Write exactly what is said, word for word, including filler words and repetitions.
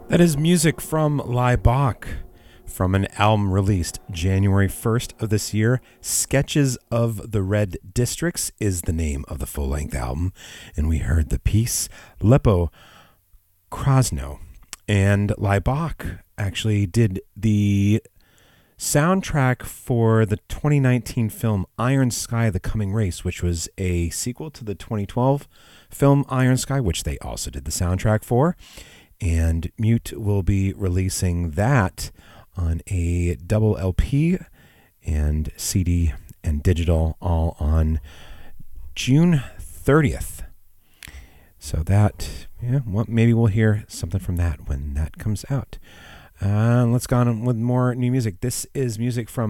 That is music from Laibach from an album released January first of this year. Sketches of the Red Districts is the name of the full-length album. And we heard the piece Lepo Krasno. And Laibach actually did the soundtrack for the twenty nineteen film Iron Sky: The Coming Race, which was a sequel to the twenty twelve film Iron Sky, which they also did the soundtrack for. And Mute will be releasing that on a double L P and C D and digital all on June thirtieth. So that, yeah, well, maybe we'll hear something from that when that comes out. Uh, let's go on with more new music. This is music from